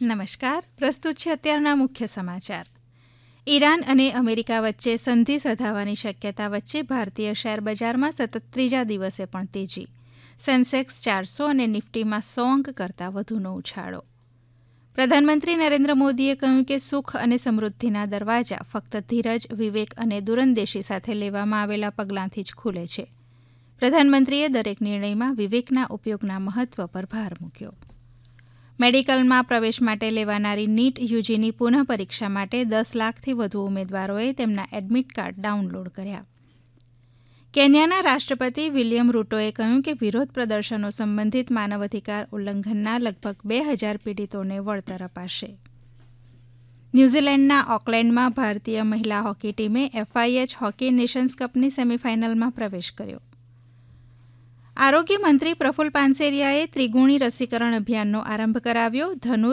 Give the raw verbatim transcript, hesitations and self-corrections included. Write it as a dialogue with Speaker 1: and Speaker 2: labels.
Speaker 1: નમસ્કાર. પ્રસ્તુત છે અત્યારના મુખ્ય સમાચાર. ઈરાન અને અમેરિકા વચ્ચે સંધિ સધાવાની શક્યતા વચ્ચે ભારતીય શેર બજારમાં સતત ત્રીજા દિવસે પણ તેજી. સેન્સેક્સ ચારસો અને નિફ્ટીમાં સો અંક કરતાં વધુનો ઉછાળો. પ્રધાનમંત્રી નરેન્દ્ર મોદીએ કહ્યું કે સુખ અને સમૃદ્ધિના દરવાજા ફક્ત ધીરજ, વિવેક અને દૂરંદેશી સાથે લેવામાં આવેલા પગલાંથી જ ખુલે છે. પ્રધાનમંત્રીએ દરેક નિર્ણયમાં વિવેકના ઉપયોગના મહત્વ પર ભાર મૂક્યો. મેડિકલમાં પ્રવેશ માટે લેવાનારી નીટ યુજીની પુનઃ પરીક્ષા માટે દસ લાખથી વધુ ઉમેદવારોએ તેમના એડમિટ કાર્ડ ડાઉનલોડ કર્યા. કેન્યાના રાષ્ટ્રપતિ વિલિયમ રૂટોએ કહ્યું કે વિરોધ પ્રદર્શનો સંબંધિત માનવાધિકાર ઉલ્લંઘનના લગભગ બે હજાર પીડિતોને વળતર અપાશે. ન્યૂઝીલેન્ડના ઓકલેન્ડમાં ભારતીય મહિલા હોકી ટીમે એફઆઈએચ હોકી નેશન્સ કપની સેમીફાઇનલમાં પ્રવેશ કર્યો. આરોગ્ય મંત્રી પ્રફુલ પાનસેરિયાએ ત્રિગુણી રસીકરણ અભિયાનનો આરંભ કરાવ્યો. ધનુર